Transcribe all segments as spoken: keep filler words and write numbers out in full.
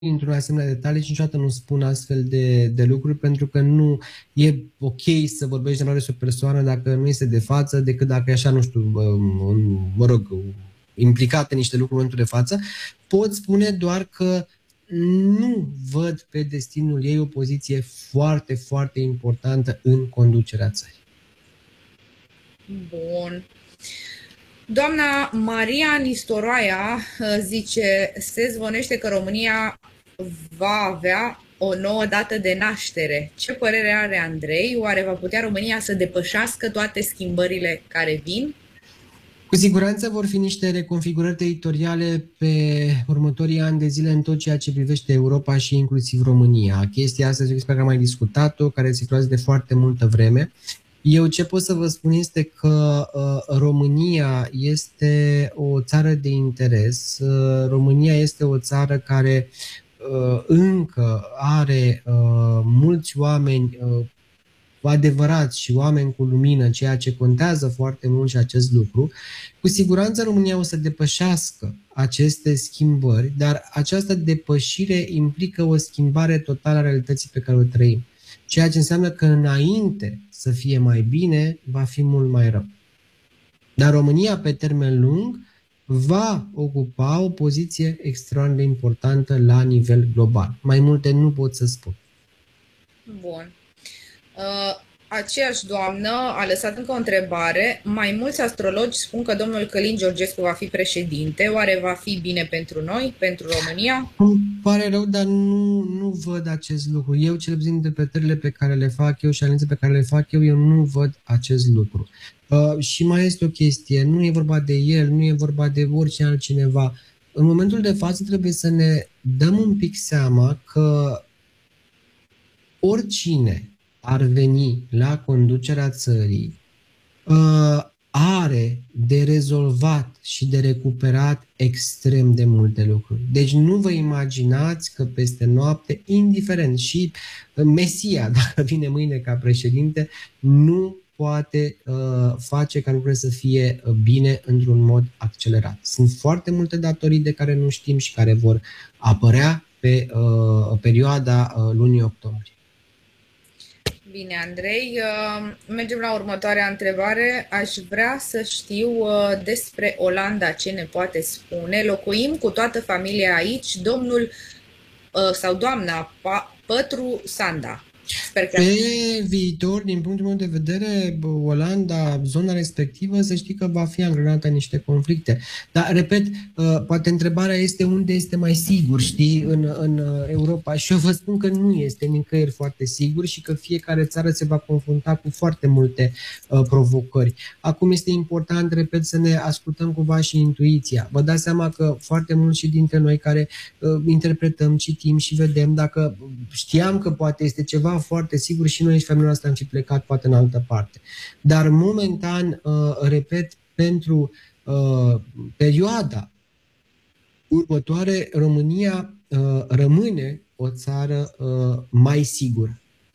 într-un asemenea detalii și niciodată nu spun astfel de, de lucruri, pentru că nu e ok să vorbești de despre o persoană dacă nu este de față, decât dacă e așa, nu știu, mă rog, implicat în niște lucruri în momentul de față. Pot spune doar că nu văd pe destinul ei o poziție foarte, foarte importantă în conducerea țării. Bun. Doamna Maria Nistoroaia zice, se zvonește că România va avea o nouă dată de naștere. Ce părere are Andrei? Oare va putea România să depășească toate schimbările care vin? Cu siguranță vor fi niște reconfigurări teritoriale pe următorii ani de zile în tot ceea ce privește Europa și inclusiv România. Chestia asta, despre care am mai discutat-o, care se creează de foarte multă vreme. Eu ce pot să vă spun este că uh, România este o țară de interes. Uh, România este o țară care uh, încă are uh, mulți oameni uh, cu adevărat și oameni cu lumină, ceea ce contează foarte mult și acest lucru. Cu siguranță România o să depășească aceste schimbări, dar această depășire implică o schimbare totală a realității pe care o trăim. Ceea ce înseamnă că înainte să fie mai bine, va fi mult mai rău. Dar România, pe termen lung, va ocupa o poziție extraordinar de importantă la nivel global. Mai multe nu pot să spun. Bun. Uh, aceeași doamnă a lăsat încă o întrebare. Mai mulți astrologi spun că domnul Călin Georgescu va fi președinte. Oare va fi bine pentru noi, pentru România? Îmi pare rău, dar nu, nu văd acest lucru. Eu, cel puțin interpretările pe care le fac eu și analize pe care le fac eu, eu nu văd acest lucru. Uh, și mai este o chestie. Nu e vorba de el, nu e vorba de oricine altcineva. În momentul de față trebuie să ne dăm un pic seama că oricine ar veni la conducerea țării, are de rezolvat și de recuperat extrem de multe lucruri. Deci nu vă imaginați că peste noapte, indiferent, și Mesia, dacă vine mâine ca președinte, nu poate uh, face ca lucrurile să fie bine într-un mod accelerat. Sunt foarte multe datorii de care nu știm și care vor apărea pe uh, perioada uh, lunii octombrie. Bine, Andrei. Mergem la următoarea întrebare. Aș vrea să știu despre Olanda ce ne poate spune. Locuim cu toată familia aici, domnul sau doamna Pătru Sanda. Sper că... Pe viitor, din punctul meu de vedere, Olanda, zona respectivă, să știi că va fi angrenată în niște conflicte. Dar, repet, poate întrebarea este unde este mai sigur, știi, în, în Europa. Și eu vă spun că nu este nicăieri foarte sigur și că fiecare țară se va confrunta cu foarte multe uh, provocări. Acum este important, repet, să ne ascultăm cumva și intuiția. Vă dați seama că foarte mulți și dintre noi care uh, interpretăm, citim și vedem, dacă știam că poate este ceva foarte sigur și noi și familia noastră am fi plecat poate în altă parte. Dar momentan, uh, repet, pentru uh, perioada următoare, România uh, rămâne o țară uh, mai sigură.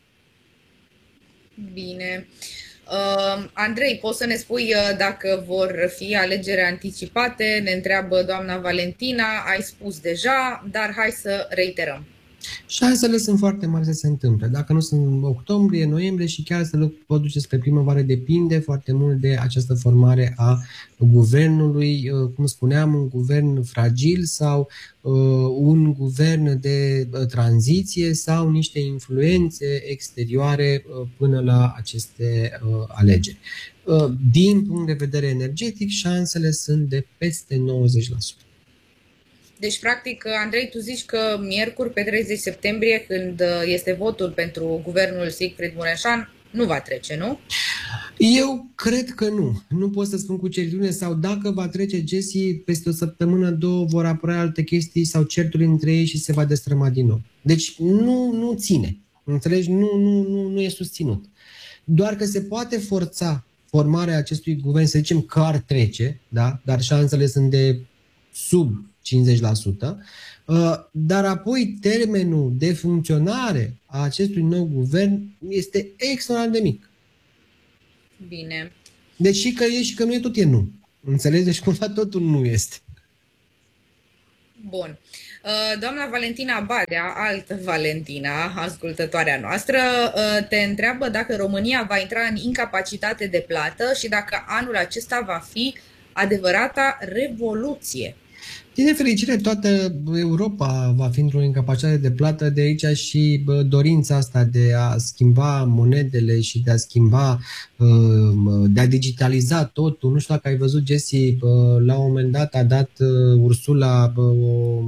Bine. Uh, Andrei, poți să ne spui uh, dacă vor fi alegeri anticipate? Ne întreabă doamna Valentina, ai spus deja, dar hai să reiterăm. Șansele sunt foarte mari să se întâmple. Dacă nu sunt octombrie, noiembrie și chiar să pot duce spre primăvară, depinde foarte mult de această formare a guvernului, cum spuneam, un guvern fragil sau uh, un guvern de uh, tranziție sau niște influențe exterioare uh, până la aceste uh, alegeri. Uh, din punct de vedere energetic, șansele sunt de peste nouăzeci la sută. Deci, practic, Andrei, tu zici că miercuri, pe treizeci septembrie, când este votul pentru guvernul Siegfried Mureșan, nu va trece, nu? Eu cred că nu. Nu pot să spun cu certitudine, sau dacă va trece, Jesse, peste o săptămână, două, vor apărea alte chestii sau certuri între ei și se va destrăma din nou. Deci nu, nu ține. Înțelegi? Nu, nu, nu, nu e susținut. Doar că se poate forța formarea acestui guvern, să zicem că ar trece, da? Dar șansele sunt de sub cincizeci la sută, dar apoi termenul de funcționare a acestui nou guvern este extraordinar de mic. Bine. Deci și că e și că nu e, tot e nu. Înțelegi? Deci cumva totul nu este. Bun. Doamna Valentina Badea, altă Valentina, ascultătoarea noastră, te întreabă dacă România va intra în incapacitate de plată și dacă anul acesta va fi adevărata revoluție. Din nefericire, toată Europa va fi într-o incapacitate de plată, de aici și dorința asta de a schimba monedele și de a schimba, de a digitaliza totul. Nu știu dacă ai văzut, Jesse, la un moment dat a dat Ursula o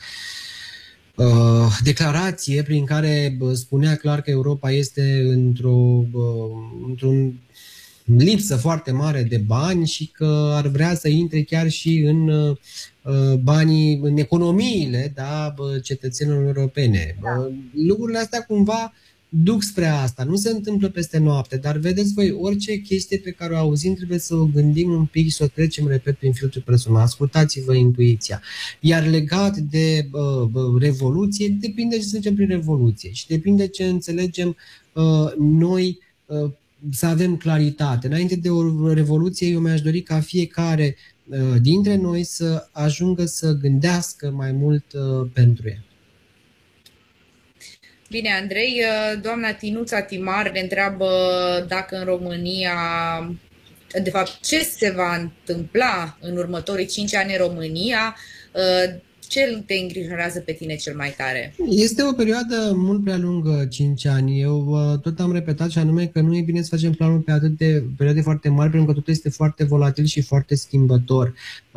declarație prin care spunea clar că Europa este într-o, într-un lipsă foarte mare de bani și că ar vrea să intre chiar și în banii, în economiile, da, cetățenilor europene. Da. Lucrurile astea cumva duc spre asta. Nu se întâmplă peste noapte, dar vedeți voi, orice chestie pe care o auzim trebuie să o gândim un pic, să o trecem, repet, prin filtrul personal. Ascultați-vă intuiția. Iar legat de uh, revoluție, depinde ce înțelegem prin revoluție și depinde ce înțelegem uh, noi uh, să avem claritate. Înainte de o revoluție, eu mi-aș dori ca fiecare uh, dintre noi să ajungă să gândească mai mult uh, pentru ea. Bine, Andrei, doamna Tinuța Timar ne întreabă dacă în România, de fapt, ce se va întâmpla în următorii cinci ani în România. Ce te îngrijorează pe tine cel mai tare? Este o perioadă mult prea lungă, cinci ani. Eu tot am repetat și anume că nu e bine să facem planuri pe atât de perioade foarte mari, pentru că totul este foarte volatil și foarte schimbător.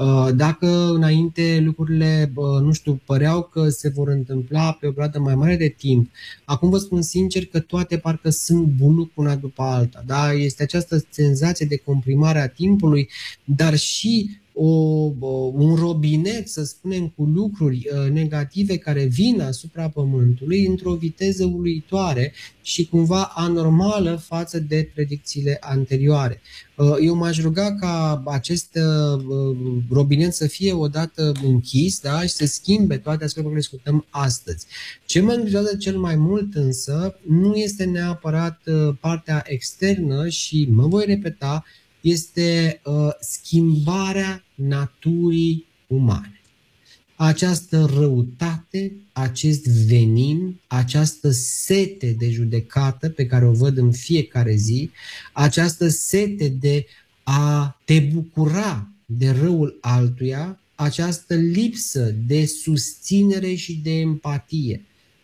Dacă înainte lucrurile, nu știu, păreau că se vor întâmpla pe o perioadă mai mare de timp, acum vă spun sincer că toate parcă sunt bunuc una după alta. Da? Este această senzație de comprimare a timpului, dar și O, un robinet, să spunem, cu lucruri uh, negative care vin asupra Pământului într-o viteză uluitoare și cumva anormală față de predicțiile anterioare. Uh, eu m-aș ruga ca acest uh, robinet să fie odată închis, da, și să schimbe toate aspectele pe care le discutăm astăzi. Ce mă îngrijorează cel mai mult însă nu este neapărat uh, partea externă și mă voi repeta, este uh, schimbarea naturii umane. Această răutate, acest venin, această sete de judecată pe care o văd în fiecare zi, această sete de a te bucura de răul altuia, această lipsă de susținere și de empatie.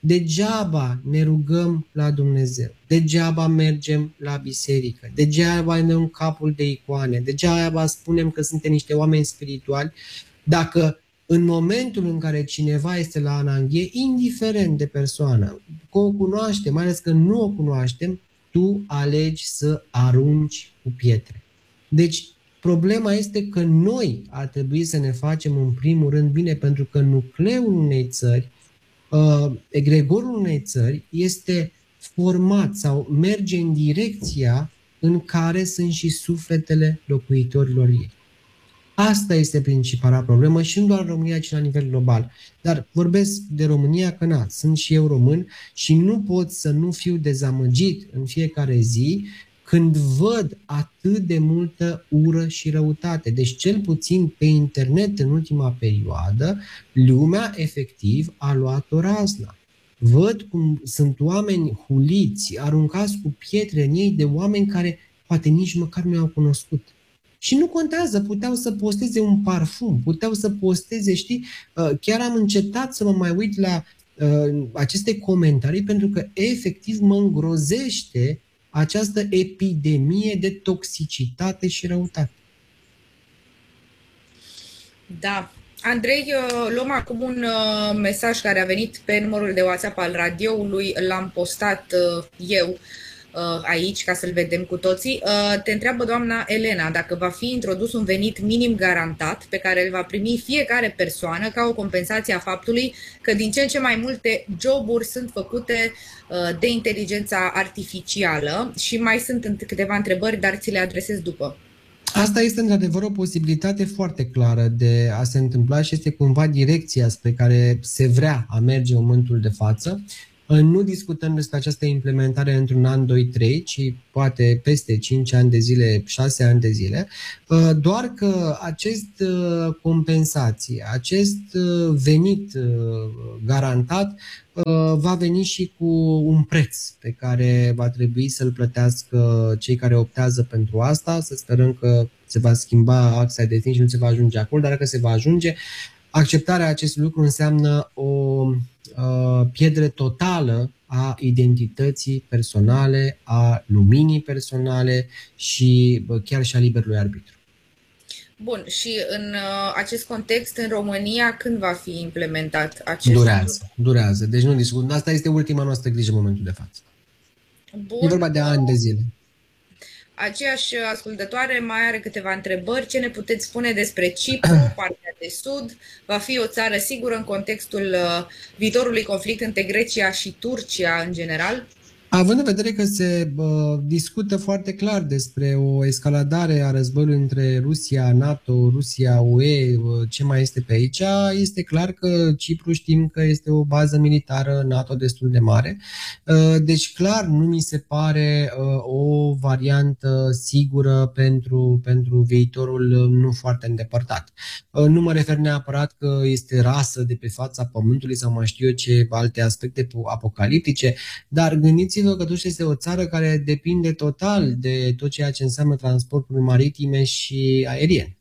Degeaba ne rugăm la Dumnezeu, degeaba mergem la biserică, degeaba ne dăm capul de icoane, degeaba spunem că suntem niște oameni spirituali, dacă în momentul în care cineva este la ananghie, indiferent de persoană, că o cunoaștem, mai ales că nu o cunoaștem, tu alegi să arunci cu pietre. Deci, problema este că noi ar trebui să ne facem în primul rând bine, pentru că nucleul unei țări, Uh, egregorul unei țări este format sau merge în direcția în care sunt și sufletele locuitorilor ei. Asta este principala problemă și nu doar în România, ci la nivel global. Dar vorbesc de România că na, sunt și eu român și nu pot să nu fiu dezamăgit în fiecare zi când văd atât de multă ură și răutate. Deci cel puțin pe internet în ultima perioadă, lumea efectiv a luat-o razna. Văd cum sunt oameni huliți, aruncați cu pietre în ei de oameni care poate nici măcar nu i-au cunoscut. Și nu contează, puteau să posteze un parfum, puteau să posteze, știi, chiar am încetat să mă mai uit la uh, aceste comentarii pentru că efectiv mă îngrozește această epidemie de toxicitate și răutate. Da. Andrei, luăm acum un mesaj care a venit pe numărul de WhatsApp al radioului, l-am postat eu aici ca să-l vedem cu toții. Te întreabă doamna Elena dacă va fi introdus un venit minim garantat pe care îl va primi fiecare persoană ca o compensație a faptului că din ce în ce mai multe joburi sunt făcute de inteligența artificială și mai sunt câteva întrebări, dar ți le adresez după. Asta este într-adevăr o posibilitate foarte clară de a se întâmpla și este cumva direcția spre care se vrea a merge în momentul de față. Nu discutăm despre această implementare într-un an, doi, trei, ci poate peste cinci ani de zile, șase ani de zile, doar că acest compensație, acest venit garantat va veni și cu un preț pe care va trebui să-l plătească cei care optează pentru asta. Să sperăm că se va schimba axa de timp și nu se va ajunge acolo, dar dacă se va ajunge, acceptarea acestui lucru înseamnă o uh, pierdere totală a identității personale, a luminii personale și uh, chiar și a liberului arbitru. Bun, și în uh, acest context, în România, când va fi implementat acest Durează, lucru? durează. Deci nu discut. Asta este ultima noastră grijă în momentul de față. Bun. E vorba de ani de zile. Aceeași ascultătoare mai are câteva întrebări. Ce ne puteți spune despre Cipru, partea de sud? Va fi o țară sigură în contextul uh, viitorului conflict între Grecia și Turcia în general? Având în vedere că se uh, discută foarte clar despre o escaladare a războiului între Rusia, NATO, Rusia, U E, uh, ce mai este pe aici, este clar că Cipru știm că este o bază militară NATO destul de mare. Uh, deci clar nu mi se pare uh, o variantă sigură pentru, pentru viitorul nu foarte îndepărtat. Uh, nu mă refer neapărat că este rasă de pe fața pământului sau mai știu eu ce alte aspecte apocaliptice, dar gândiți că totuși este o țară care depinde total de tot ceea ce înseamnă transportul maritime și aeriene.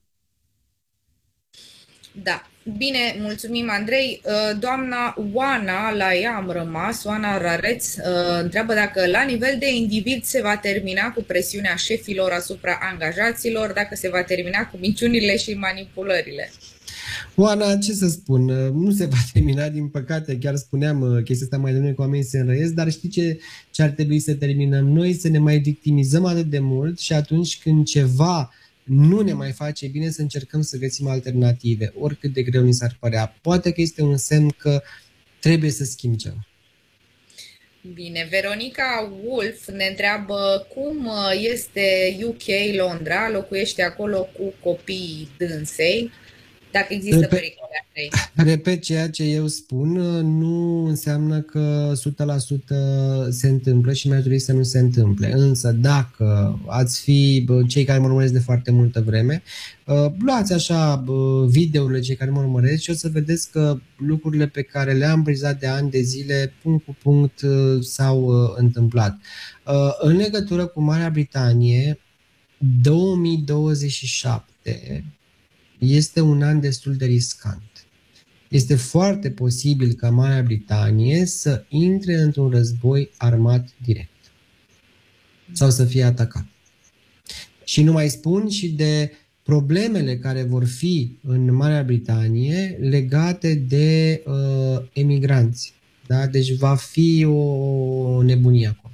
Da. Bine, mulțumim, Andrei. Doamna Oana, la ea am rămas, Oana Rareț, întreabă dacă la nivel de individ se va termina cu presiunea șefilor asupra angajaților, dacă se va termina cu minciunile și manipulările. Oana, ce să spun, nu se va termina, din păcate, chiar spuneam chestia asta mai devreme, că oamenii se înrăiesc, dar știi ce, ce ar trebui să terminăm noi? Să ne mai victimizăm atât de mult și atunci când ceva nu ne mai face bine, să încercăm să găsim alternative, oricât de greu ni s-ar părea. Poate că este un semn că trebuie să schimbi ceva. Bine, Veronica Wolf ne întreabă cum este U K, Londra, locuiește acolo cu copiii dânsei, dacă există Repet, pericole. repet, ceea ce eu spun nu înseamnă că o sută la sută se întâmplă și mi-ar trebui să nu se întâmple. Însă dacă ați fi cei care mă urmăresc de foarte multă vreme, luați așa videourile cei care mă urmăresc și o să vedeți că lucrurile pe care le-am brizat de ani de zile, punct cu punct, s-au întâmplat. În legătură cu Marea Britanie, două mii douăzeci și șapte este un an destul de riscant. Este foarte posibil ca Marea Britanie să intre într-un război armat direct sau să fie atacat. Și nu mai spun și de problemele care vor fi în Marea Britanie legate de uh, emigranți. Da? Deci va fi o nebunie acolo.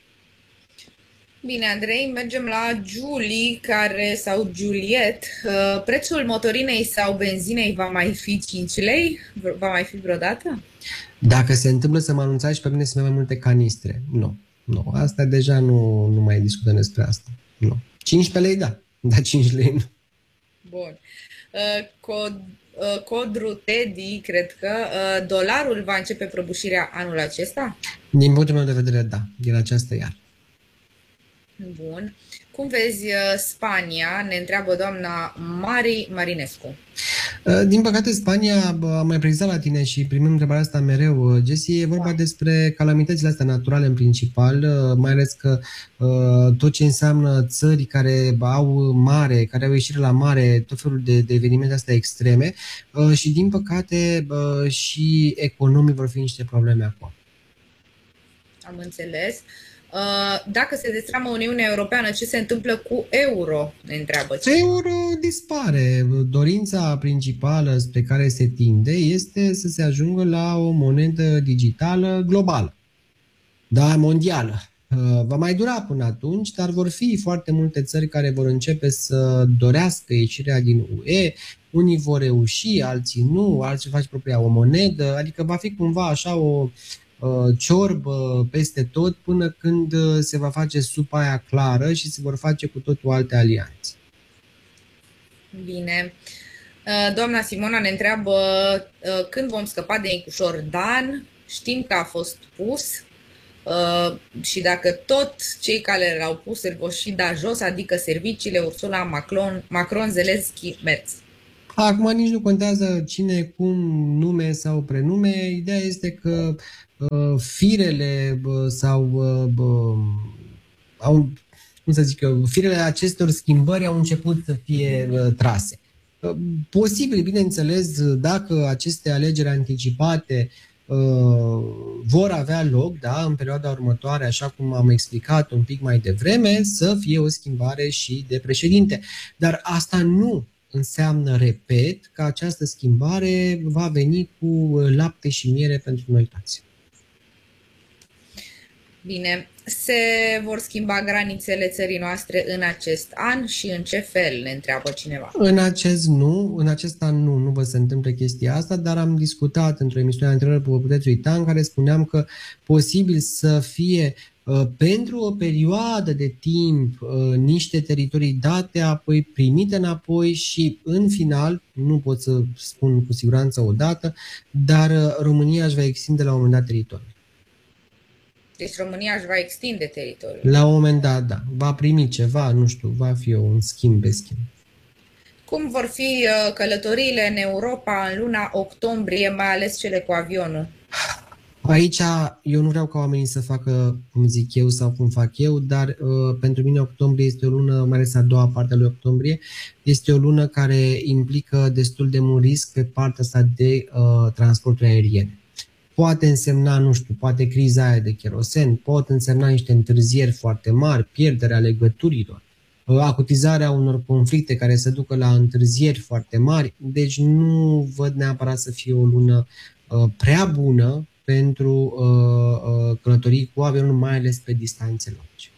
Bine, Andrei, mergem la Julie, care, sau Juliet. Prețul motorinei sau benzinei va mai fi cinci lei? Va mai fi vreodată? Dacă se întâmplă să mă anunțați și pe mine să mai mai multe canistre. Nu. Nu. Asta deja nu, nu mai discutăm despre asta. Nu. cincisprezece lei, da. Dar cinci lei nu. Bun. Cod, Codru Teddy, cred că dolarul va începe prăbușirea anul acesta? Din punctul meu de vedere, da. Din această iarnă. Bun. Cum vezi Spania? Ne întreabă doamna Mari Marinescu. Din păcate, Spania, am mai precizat la tine și primim întrebarea asta mereu, Jessie, e vorba despre calamitățile astea naturale în principal, mai ales că tot ce înseamnă țări care au mare, care au ieșire la mare, tot felul de, de evenimente astea extreme și, din păcate, și economii vor fi niște probleme acum. Am înțeles. Dacă se destramă Uniunea Europeană, ce se întâmplă cu euro? Ne întreabă. Euro dispare. Dorința principală spre care se tinde este să se ajungă la o monedă digitală globală, da, mondială. Va mai dura până atunci, dar vor fi foarte multe țări care vor începe să dorească ieșirea din U E. Unii vor reuși, alții nu, alții fac propria o monedă, adică va fi cumva așa o ciorbă peste tot până când se va face supa aia clară și se vor face cu totul alte alianțe. Bine. Doamna Simona ne întreabă când vom scăpa de Nicușor Dan știm că a fost pus uh, și dacă tot cei care l-au pus îl vor și da jos, adică serviciile Ursula Macron, Macron Zelensky, Merz. Acum nici nu contează cine, cum, nume sau prenume. Ideea este că uh, firele uh, sau uh, au, cum să zic eu, firele acestor schimbări au început să fie uh, trase. Uh, posibil, bineînțeles, dacă aceste alegeri anticipate uh, vor avea loc, da, în perioada următoare, așa cum am explicat un pic mai devreme, să fie o schimbare și de președinte. Dar asta nu înseamnă, repet, că această schimbare va veni cu lapte și miere pentru noi toți. Bine, se vor schimba granițele țării noastre în acest an și în ce fel, ne întreabă cineva. În acest nu, în acest an nu, nu vă se întâmplă chestia asta, dar am discutat într-o emisiune anterioară, vă puteți uita, în care spuneam că posibil să fie pentru o perioadă de timp niște teritorii date, apoi primite înapoi și în final, nu pot să spun cu siguranță o dată, dar România își va extinde la un moment dat teritoriul. Deci România își va extinde teritoriul. La un moment dat, da. Va primi ceva, nu știu, va fi un schimb pe schimb. Cum vor fi călătoriile în Europa în luna octombrie, mai ales cele cu avionul? Aici eu nu vreau ca oamenii să facă cum zic eu sau cum fac eu, dar uh, pentru mine octombrie este o lună, mai ales a doua parte a lui octombrie, este o lună care implică destul de mult risc pe partea asta de uh, transporturi aeriene. Poate însemna, nu știu, poate criza aia de kerosen, pot însemna niște întârzieri foarte mari, pierderea legăturilor, uh, acutizarea unor conflicte care se ducă la întârzieri foarte mari, deci nu văd neapărat să fie o lună uh, prea bună pentru uh, uh, călătorii cu avionul, mai ales pe distanțe lungi.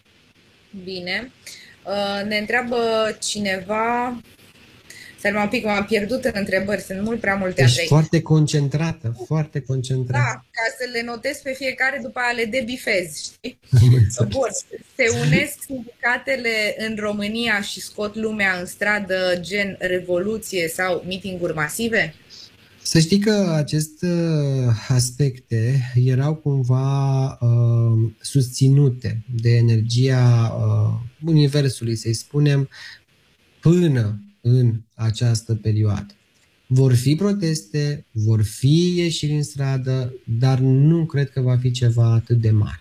Bine. Uh, ne întreabă cineva, să un pic, m-am pierdut în întrebări, sunt mult prea multe. Ești foarte concentrată, foarte concentrată. Da, ca să le notez pe fiecare, după aia le debifez, știi? Bun. Se unesc sindicatele în România și scot lumea în stradă, gen revoluție sau mitinguri masive? Să știi că aceste aspecte erau cumva uh, susținute de energia uh, Universului, să-i spunem, până în această perioadă. Vor fi proteste, vor fi ieșiri în stradă, dar nu cred că va fi ceva atât de mare.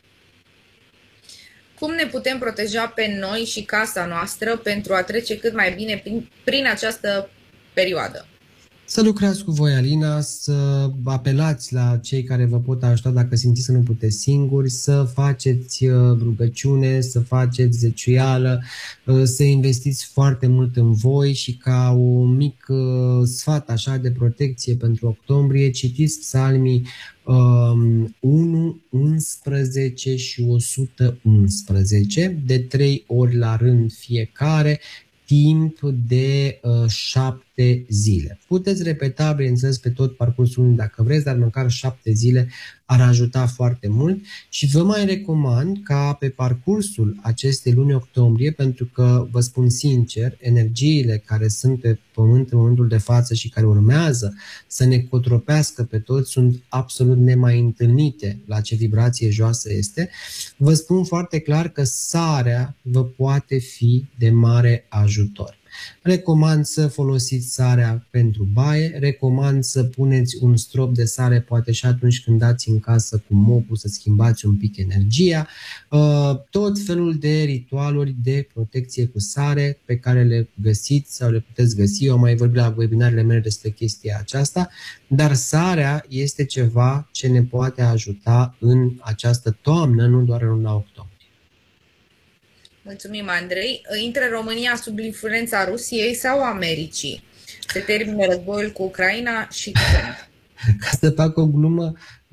Cum ne putem proteja pe noi și casa noastră pentru a trece cât mai bine prin, prin această perioadă? Să lucrați cu voi, Alina, să apelați la cei care vă pot ajuta dacă simțiți să nu puteți singuri, să faceți rugăciune, să faceți zeciuială, să investiți foarte mult în voi și ca un mic sfat așa de protecție pentru octombrie, citiți psalmii um, unu, unsprezece și o sută unsprezece, de trei ori la rând fiecare, timp de uh, șapte zile. Puteți repeta, bineînțeles, pe tot parcursul lunii dacă vreți, dar măcar șapte zile ar ajuta foarte mult și vă mai recomand ca pe parcursul acestei luni octombrie, pentru că, vă spun sincer, energiile care sunt pe pământ în momentul de față și care urmează să ne cotropească pe toți sunt absolut nemai întâlnite la ce vibrație joasă este. Vă spun foarte clar că sarea vă poate fi de mare ajutor. Recomand să folosiți sarea pentru baie, recomand să puneți un strop de sare poate și atunci când dați în casă cu mopul să schimbați un pic energia, tot felul de ritualuri de protecție cu sare pe care le găsiți sau le puteți găsi. Eu am mai vorbit la webinarele mele despre chestia aceasta, dar sarea este ceva ce ne poate ajuta în această toamnă, nu doar în luna octombrie. Mulțumim, Andrei. Intră România sub influența Rusiei sau Americii? Se termină războiul cu Ucraina și Ca să fac o glumă,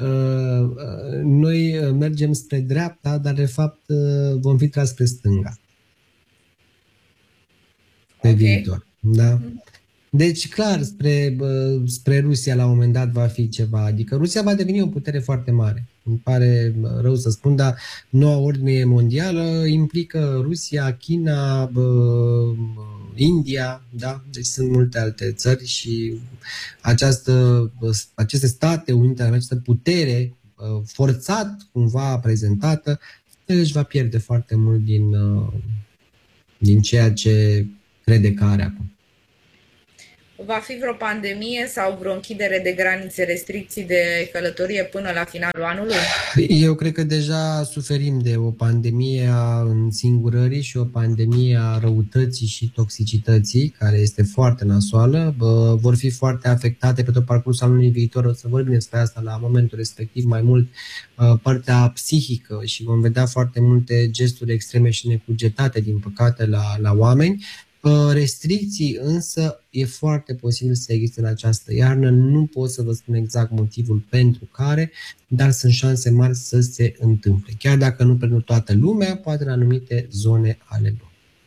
noi mergem spre dreapta, dar de fapt vom fi tras spre stânga. Pe okay. viitor. Da? Deci, clar, spre, spre Rusia la un moment dat va fi ceva. Adică Rusia va deveni o putere foarte mare. Îmi pare rău să spun, dar noua ordine mondială implică Rusia, China, India, da? Deci sunt multe alte țări și această, aceste State Unite, această putere forțat cumva prezentată, își va pierde foarte mult din, din ceea ce crede că are acum. Va fi vreo pandemie sau vreo închidere de granițe, restricții de călătorie până la finalul anului? Eu cred că deja suferim de o pandemie a însingurării și o pandemie a răutății și toxicității, care este foarte nasoală. Vor fi foarte afectate pe tot parcursul anului viitor, o să vorbim despre asta la momentul respectiv mai mult, partea psihică, și vom vedea foarte multe gesturi extreme și necugetate, din păcate, la, la oameni. Restricții însă e foarte posibil să existe în această iarnă, nu pot să vă spun exact motivul pentru care, dar sunt șanse mari să se întâmple. Chiar dacă nu pentru toată lumea, poate în anumite zone ale lumii.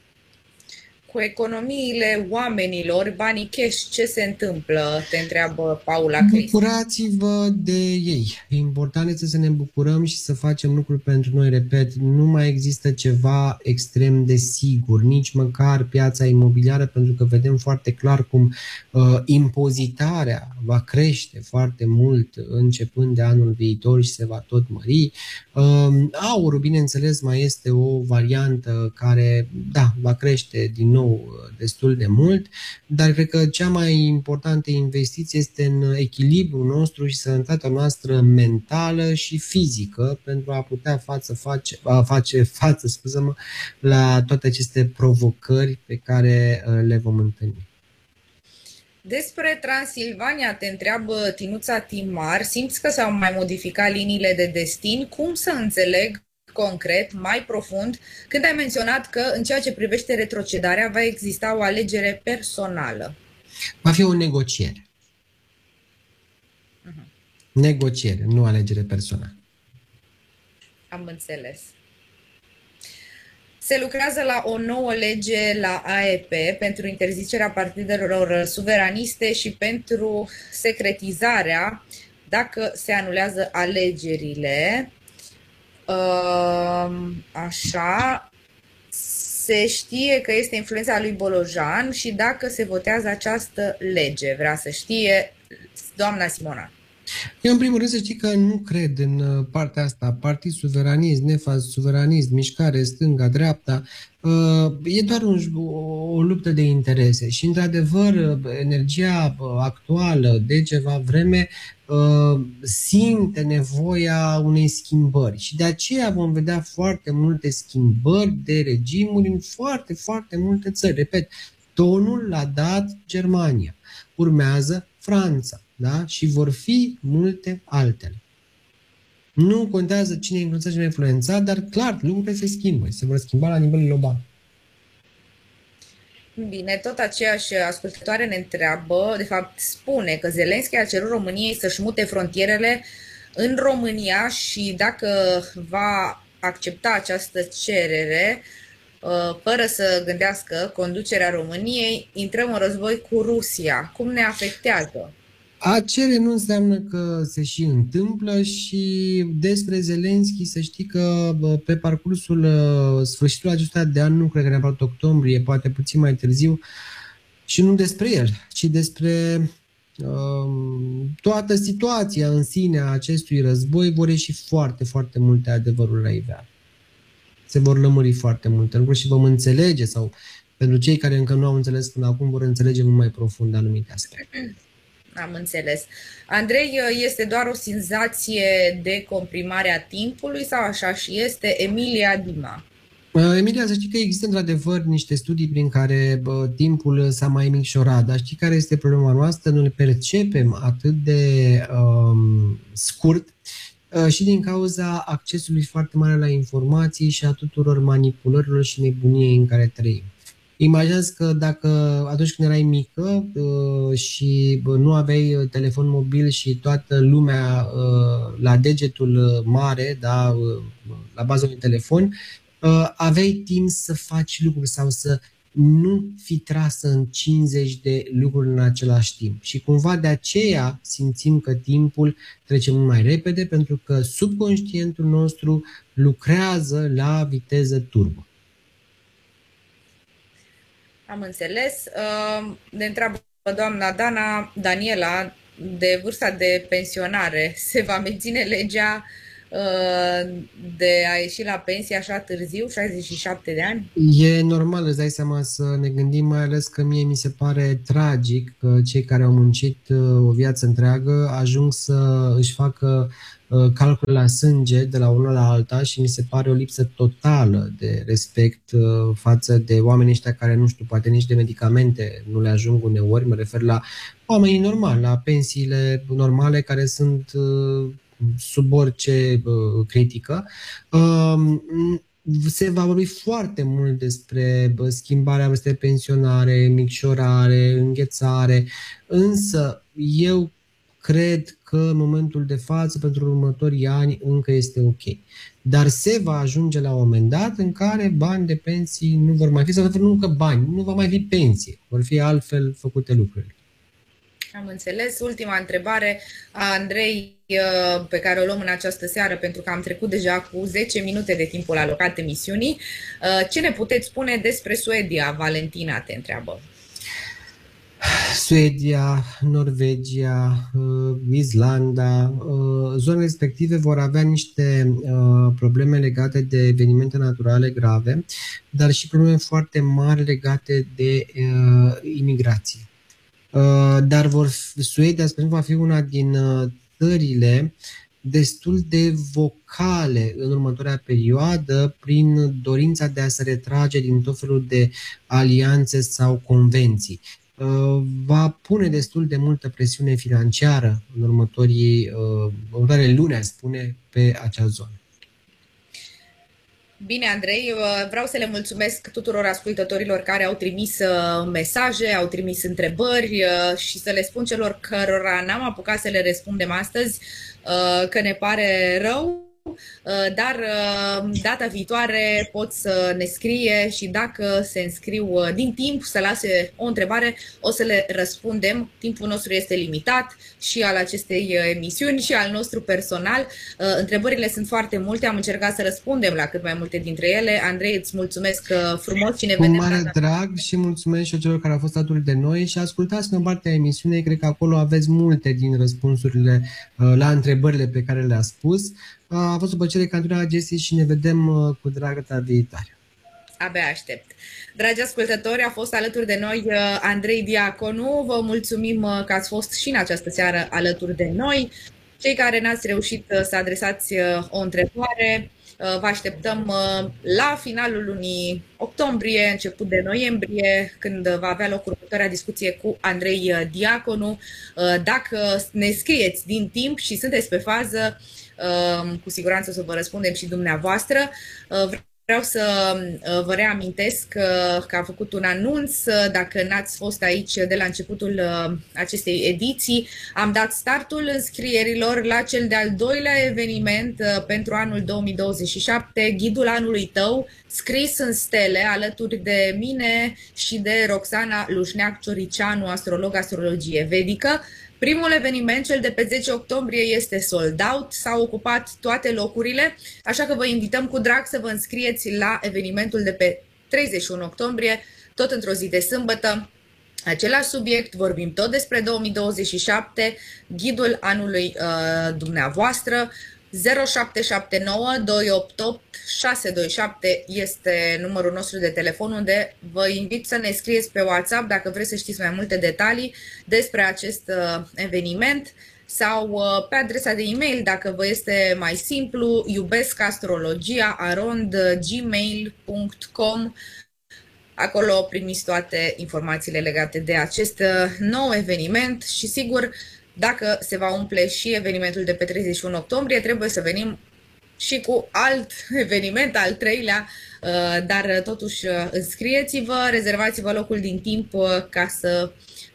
Cu economiile oamenilor, banii cash, ce se întâmplă? Te întreabă Paula Clis. Bucurați-vă de ei. E important este să ne bucurăm și să facem lucruri pentru noi. Repet, nu mai există ceva extrem de sigur, nici măcar piața imobiliară, pentru că vedem foarte clar cum uh, impozitarea va crește foarte mult începând de anul viitor și se va tot mări. Uh, aurul, bineînțeles, mai este o variantă care, da, va crește din nou destul de mult, dar cred că cea mai importantă investiție este în echilibrul nostru și sănătatea noastră mentală și fizică pentru a putea față, face, a face față scuză-mă, la toate aceste provocări pe care le vom întâlni. Despre Transilvania te întreabă Tinuța Timar. Simți că s-au mai modificat liniile de destin? Cum să înțeleg concret, mai profund, când ai menționat că în ceea ce privește retrocedarea va exista o alegere personală? Va fi o negociere. Uh-huh. Negociere, nu alegere personală. Am înțeles. Se lucrează la o nouă lege la A E P pentru interzicerea partidelor suveraniste și pentru secretizarea dacă se anulează alegerile. Așa, se știe că este influența lui Bolojan și dacă se votează această lege, vrea să știe doamna Simona. Eu, în primul rând, să știi că nu cred în partea asta, partid suveranist, nefaz suveranist, mișcare stânga-dreapta. E doar un, o luptă de interese și, într-adevăr, energia actuală de ceva vreme simte nevoia unei schimbări și de aceea vom vedea foarte multe schimbări de regimuri în foarte, foarte multe țări. Repet, tonul l-a dat Germania, urmează Franța. Da? Și vor fi multe altele. Nu contează cine influențat și nu influențat, dar clar, lucrurile se schimbă. Se vor schimba la nivel global. Bine, tot aceeași ascultătoare ne întreabă, de fapt spune că Zelenski a cerut României să-și mute frontierele în România și dacă va accepta această cerere, fără să gândească conducerea României, intrăm în război cu Rusia. Cum ne afectează? A cere nu înseamnă că se și întâmplă și despre Zelenski să știi că pe parcursul sfârșitul acesta de an, nu cred că neapărat octombrie, poate puțin mai târziu, și nu despre el, ci despre um, toată situația în sine a acestui război, vor ieși foarte, foarte multe adevăruri la iveală. Se vor lămuri foarte multe lucruri și vom înțelege, sau pentru cei care încă nu au înțeles până acum, vor înțelege mult mai profund anumite aspecte. Am înțeles. Andrei, este doar o senzație de comprimare a timpului sau așa și este? Emilia Dima. Emilia, să știi că există într-adevăr niște studii prin care bă, timpul s-a mai micșorat, dar știi care este problema noastră? Noi le percepem atât de um, scurt uh, și din cauza accesului foarte mare la informații și a tuturor manipulărilor și nebuniei în care trăim. Imaginează că dacă atunci când erai mică uh, și uh, nu aveai telefon mobil și toată lumea uh, la degetul mare, da, uh, la baza unui telefon, uh, aveai timp să faci lucruri sau să nu fi trasă în cincizeci de lucruri în același timp. Și cumva de aceea simțim că timpul trece mult mai repede, pentru că subconștientul nostru lucrează la viteză turbo. Am înțeles. Ne întreabă doamna Dana, Daniela, de vârsta de pensionare, se va menține legea de a ieși la pensie așa târziu, șaizeci și șapte de ani? E normal, îți dai seama, să ne gândim, mai ales că mie mi se pare tragic că cei care au muncit o viață întreagă ajung să își facă calcul la sânge de la una la alta și mi se pare o lipsă totală de respect față de oamenii ăștia care, nu știu, poate nici de medicamente nu le ajung uneori, mă refer la oamenii normali, la pensiile normale care sunt sub orice critică. Se va vorbi foarte mult despre schimbarea vârstei de pensionare, micșorare, înghețare, însă eu cred că în momentul de față, pentru următorii ani, încă este ok. Dar se va ajunge la un moment dat în care bani de pensii nu vor mai fi, sau nu că bani, nu va mai fi pensie, vor fi altfel făcute lucrurile. Am înțeles. Ultima întrebare a Andrei, pe care o luăm în această seară, pentru că am trecut deja cu zece minute de timpul alocat emisiunii. Ce ne puteți spune despre Suedia? Valentina te întreabă. Suedia, Norvegia, Islanda, zonele respective vor avea niște probleme legate de evenimente naturale grave, dar și probleme foarte mari legate de imigrație. Dar vor, Suedia, sper, va fi una din țările destul de vocale în următoarea perioadă prin dorința de a se retrage din tot felul de alianțe sau convenții. Va pune destul de multă presiune financiară în următorii, următoarele luni, aș spune, pe acea zonă. Bine, Andrei, vreau să le mulțumesc tuturor ascultătorilor care au trimis mesaje, au trimis întrebări și să le spun celor cărora n-am apucat să le răspundem astăzi că ne pare rău, dar data viitoare pot să ne scrie și dacă se înscriu din timp să lase o întrebare, o să le răspundem. Timpul nostru este limitat și al acestei emisiuni și al nostru personal. Întrebările sunt foarte multe, am încercat să răspundem la cât mai multe dintre ele. Andrei, îți mulțumesc frumos și ne vedem. Cu mare drag și mulțumesc și celor care au fost alături de noi și ascultați în partea emisiunii, cred că acolo aveți multe din răspunsurile la întrebările pe care le-a spus. A fost o plăcere ca întotdeauna, Jessie, și ne vedem cu drag data viitoare. Abia aștept. Dragi ascultători, a fost alături de noi Andrei Diaconu. Vă mulțumim că ați fost și în această seară alături de noi. Cei care n-ați reușit să adresați o întrebare, vă așteptăm la finalul lunii octombrie, început de noiembrie, când va avea loc următoarea discuție cu Andrei Diaconu. Dacă ne scrieți din timp și sunteți pe fază, cu siguranță o să vă răspundem și dumneavoastră. Vreau să vă reamintesc că am făcut un anunț. Dacă n-ați fost aici de la începutul acestei ediții, am dat startul înscrierilor la cel de-al doilea eveniment pentru anul două mii douăzeci și șapte, Ghidul anului tău, scris în stele, alături de mine și de Roxana Lușneac-Cioricianu, astrolog, astrologie vedică. Primul eveniment, cel de pe zece octombrie, este sold out, s-au ocupat toate locurile, așa că vă invităm cu drag să vă înscrieți la evenimentul de pe treizeci și unu octombrie, tot într-o zi de sâmbătă. Același subiect, vorbim tot despre două mii douăzeci și șapte, ghidul anului uh, dumneavoastră. zero șapte șapte nouă doi opt opt șase doi șapte este numărul nostru de telefon, unde vă invit să ne scrieți pe WhatsApp dacă vreți să știți mai multe detalii despre acest uh, eveniment, sau uh, pe adresa de e-mail, dacă vă este mai simplu, iubeskastrologia arond gmail punct com. Acolo primiți toate informațiile legate de acest uh, nou eveniment și, sigur, dacă se va umple și evenimentul de pe treizeci și unu octombrie, trebuie să venim și cu alt eveniment, al treilea, dar totuși înscrieți-vă, rezervați-vă locul din timp ca să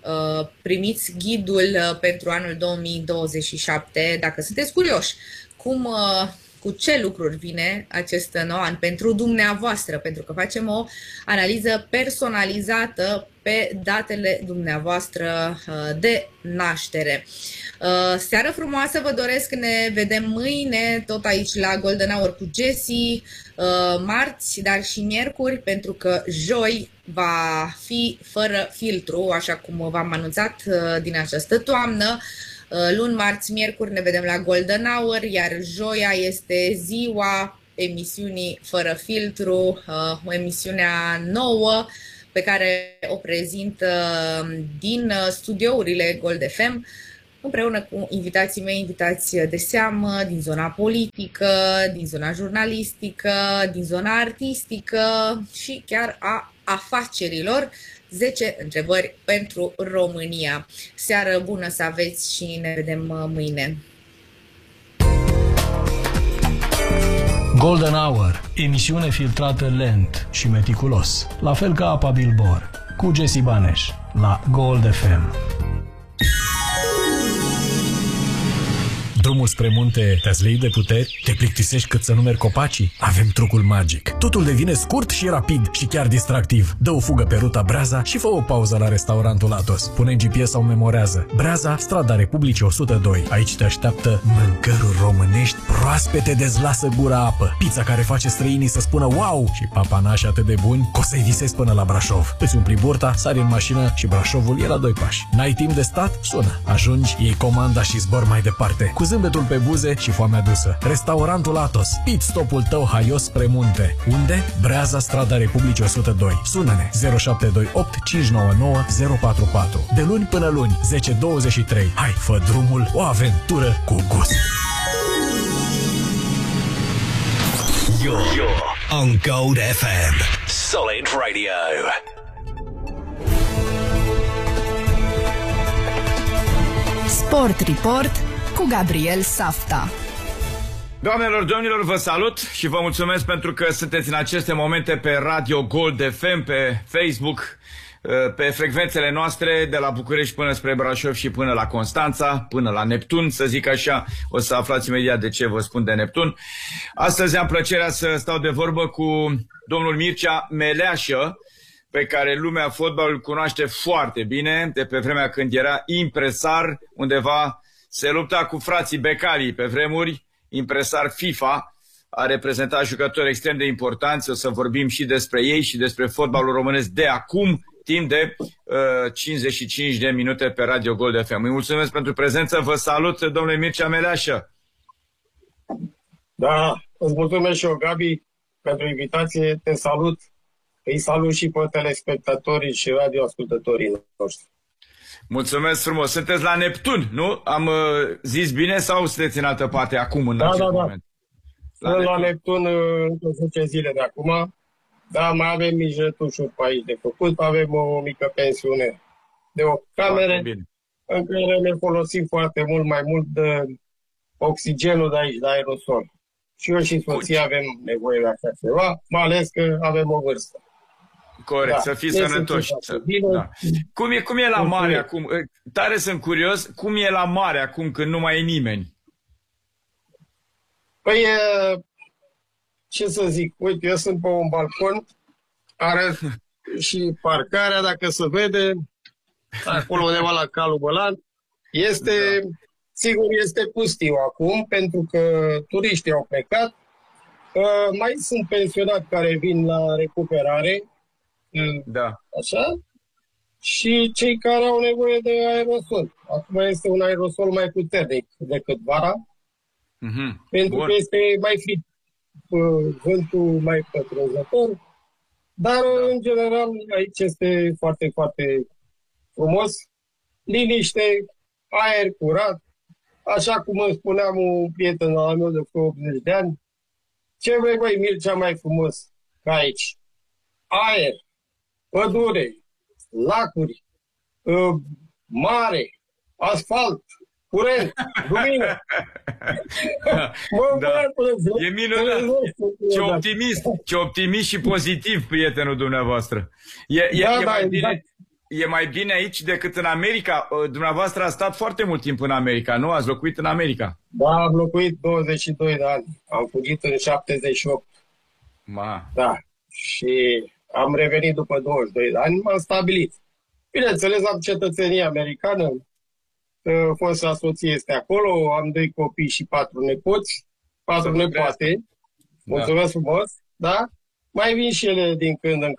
primiți ghidul pentru anul două mii douăzeci și șapte, dacă sunteți curioși cum, cu ce lucruri vine acest nou an pentru dumneavoastră, pentru că facem o analiză personalizată pe datele dumneavoastră de naștere. Seară frumoasă vă doresc, ne vedem mâine tot aici la Golden Hour cu Jessie, marți, dar și miercuri, pentru că joi va fi fără filtru, așa cum v-am anunțat din această toamnă. Luni, marți, miercuri ne vedem la Golden Hour, iar joia este ziua emisiunii Fără Filtru, o emisiune nouă pe care o prezint din studiourile Gold F M, împreună cu invitații mei, invitați de seamă, din zona politică, din zona jurnalistică, din zona artistică și chiar a afacerilor. zece întrebări pentru România. Seară bună să aveți și ne vedem mâine. Golden Hour, emisiune filtrată lent și meticulos, la fel ca apa Bilbor, cu Jesse Baneș, la Gold F M. Drumul spre munte te-ați leit de puteri? Te plictisești cât să numeri copacii? Avem trucul magic. Totul devine scurt și rapid și chiar distractiv. Dă o fugă pe ruta Breaza și fă o pauză la restaurantul Atos. Pune în G P S sau memorează. Breaza, strada Republicii o sută doi. Aici te așteaptă mâncăruri românești proaspete, dezlasă gura apă. Pizza care face străinii să spună wow și papanași atât de buni că o să-i visezi până la Brașov. Îți umpli burta, sari în mașină și Brașovul e la doi pași. N-ai timp de stat? Sună. Ajungi, iei comanda și zbor mai departe. Cu zâmbetul pe buze și foamea dusă. Restaurantul Atos. Pit stopul tău haios spre munte. Unde? Breaza, strada Republicii o sută doi. Sună-ne zero șapte doi opt cinci nouă nouă zero patru patru. De luni până luni, zece douăzeci și trei. Hai, fă drumul, o aventură cu gust. You're, you're on Gold F M. Solid Radio. Sport Report cu Gabriel Safta. Doamnelor, domnilor, vă salut și vă mulțumesc pentru că sunteți în aceste momente pe Radio Gold F M, pe Facebook, pe frecvențele noastre de la București până spre Brașov și până la Constanța, până la Neptun, să zic așa. O să aflați imediat de ce vă spun de Neptun. Astăzi am plăcerea să stau de vorbă cu domnul Mircea Meleașă, pe care lumea fotbalului îl cunoaște foarte bine, de pe vremea când era impresar, undeva se lupta cu frații Becali pe vremuri, impresar FIFA, a reprezentat jucători extrem de importanți. O să vorbim și despre ei și despre fotbalul românesc de acum, timp de uh, cincizeci și cinci de minute pe Radio Gold F M. Îi mulțumesc pentru prezență, vă salut, domnule Mircea Meleașă. Da, îți mulțumesc și eu, Gabi, pentru invitație, te salut, îi salut și pe telespectatorii și radioascultătorii noștri. Mulțumesc frumos. Sunteți la Neptun, nu? Am uh, zis bine sau sunteți în altă parte acum, în da, acest da, moment? Da, Sunt la Neptun încă zece zile de acum. Da, mai avem mici retușuri pe aici de făcut. Avem o mică pensiune de o cameră în care ne folosim foarte mult, mai mult de oxigenul de aici, de aerosol. Și eu și soția avem nevoie de așa ceva, mai ales că avem o vârstă. Corect, da, să fii sănătoși. Da. Cum, e, cum e la mare acum? Tare sunt curios, cum e la mare acum când nu mai e nimeni? Păi, ce să zic, uite, eu sunt pe un balcon, are și parcarea, dacă se vede, acolo undeva la calul Bălan. Este, da. Sigur, este pustiu acum, pentru că turiștii au plecat. Mai sunt pensionați care vin la recuperare, da. Așa? Și cei care au nevoie de aerosol. Acum este un aerosol mai puternic decât vara, mm-hmm. pentru Bun. că este mai frit, vântul mai pătrunzător, dar da. în general aici este foarte, foarte frumos, liniște, aer curat, așa cum îmi spuneam un prieten al meu de optzeci de ani, ce vrei, băi, Mircea, mai frumos ca aici? Aer, pădure, lacuri, mare, asfalt, curent, lumină. Mă, da. E minunat. Ce optimist, ce optimist și pozitiv, prietenul dumneavoastră. E, e, da, e, mai da, bine, da. e mai bine aici decât în America. Dumneavoastră a stat foarte mult timp în America, nu? Ați locuit în America. Da, am locuit douăzeci și doi de ani. Am fugit în șaptezeci și opt. Ma. Da. Și am revenit după douăzeci și doi de ani, m-am stabilit. Bineînțeles, am cetățenie americană, fosta soție este acolo, am doi copii și patru nepoți, patru nepoate, mulțumesc da. frumos, da? Mai vin și ele din când în când,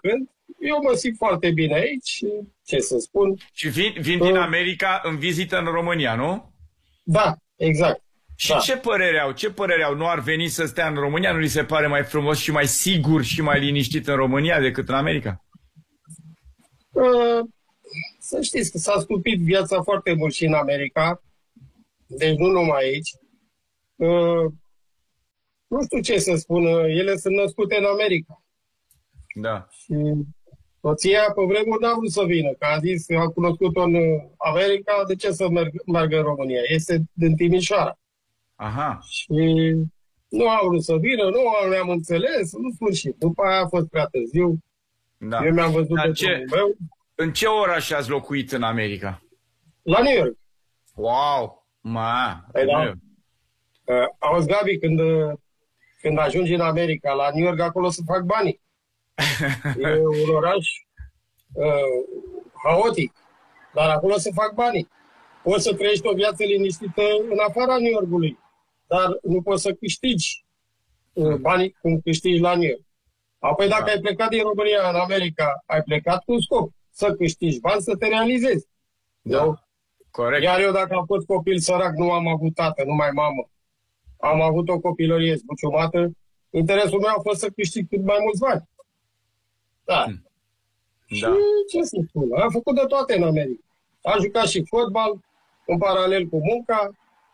eu mă simt foarte bine aici, ce să spun. Și vin, vin din America în vizită în România, nu? Da, exact. Și da. ce părere au? Ce părere au? Nu ar veni să stea în România? Nu li se pare mai frumos și mai sigur și mai liniștit în România decât în America? Uh, să știți că s-a sculpit viața foarte mult și în America, deci nu numai aici. Uh, nu știu ce să spun, ele sunt născute în America. Da. Și soția pe vremuri n-a vrut să vină, că a zis, a cunoscut-o în America, de ce să merg, meargă în România? Este din Timișoara. Aha. Și nu a vrut să vină, nu ne-am înțeles, în sfârșit. După aia a fost prea târziu. Da. Eu mi-am văzut Dar de ce, meu. În ce oraș ați locuit în America? La New York. Wow! Ma, păi da. Uh, auzi, Gabi, când, când ajungi în America, la New York, acolo să fac banii. E un oraș uh, haotic, dar acolo se fac banii. Poți să trăiești o viață liniștită în afara New Yorkului, dar nu poți să câștigi uh, banii cum câștigi la New York. Apoi dacă da. ai plecat din România în America, ai plecat cu scop să câștigi bani, să te realizezi. Da. Nu? Corect. Iar eu, dacă am fost copil sărac, nu am avut tată, numai mamă. Am avut o copilărie zbuciumată. Interesul meu a fost să câștig cât mai mulți bani. Da. Da. Și ce să spun? Am făcut de toate în America. Am jucat și fotbal, în paralel cu munca.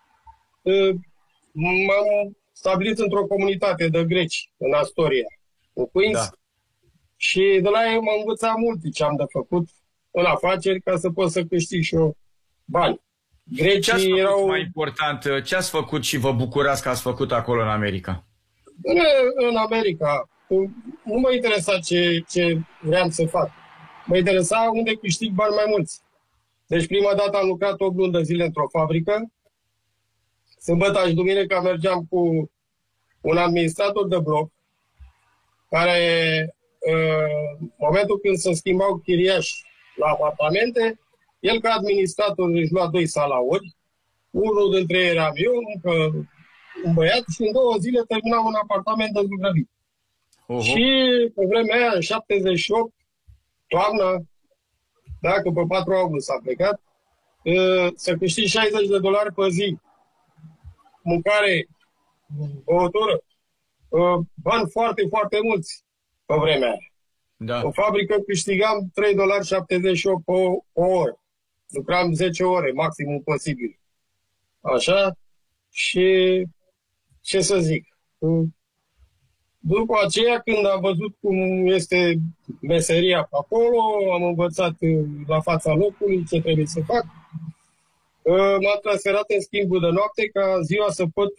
M-am stabilit într-o comunitate de greci, în Astoria, în Queens. Da. Și de la ei m-am învățat multe ce am de făcut în afaceri ca să pot să câștig și eu bani. Grecii ce ați făcut erau... mai important? Ce ați făcut și vă bucurați că ați făcut acolo în America? În, în America nu mă interesa ce, ce vreau să fac. Mă interesa unde câștig bani mai mulți. Deci prima dată am lucrat opt luni de zile într-o fabrică. Sâmbătă și duminica mergeam cu un administrator de bloc care, în momentul când se schimbau chiriași la apartamente, el ca administrator își lua doi salauri. Unul dintre ei eram eu, încă un băiat, și în două zile terminam un apartament de zugrăvit. Uh-huh. Și pe vremea aia, în șaptezeci și opt, toamna, dacă pe patru august a plecat, să câștigi șaizeci de dolari pe zi. Mâncare, băutură, bani foarte, foarte mulți pe vremea aia. Da. În fabrică câștigam trei virgulă șaptezeci și opt dolari pe o oră. Lucram zece ore, maximum posibil. Așa? Și ce să zic? După aceea, când am văzut cum este meseria pe acolo, am învățat la fața locului ce trebuie să fac. M-am transferat în schimbul de noapte ca ziua să pot